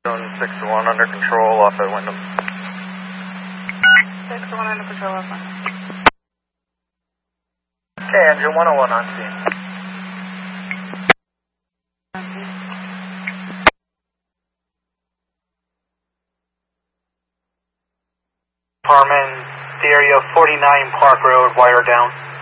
6-1 under control off at Wyndham. 6-1 under control off Wyndham. Okay, engine 101 on scene. Harmon, the area 49 Park Road, wire down.